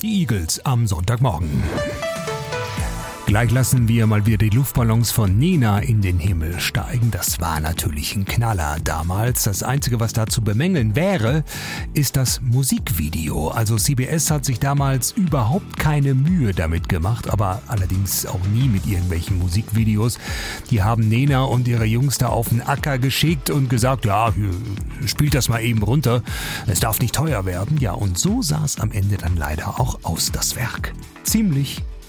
Die Eagles am Sonntagmorgen. Gleich lassen wir mal wieder die Luftballons von Nena in den Himmel steigen. Das war natürlich ein Knaller damals. Das Einzige, was da zu bemängeln wäre, ist das Musikvideo. Also CBS hat sich damals überhaupt keine Mühe damit gemacht, aber allerdings auch nie mit irgendwelchen Musikvideos. Die haben Nena und ihre Jungs da auf den Acker geschickt und gesagt, ja, spielt das mal eben runter. Es darf nicht teuer werden. Ja, und so sah es am Ende dann leider auch aus, das Werk. Ziemlich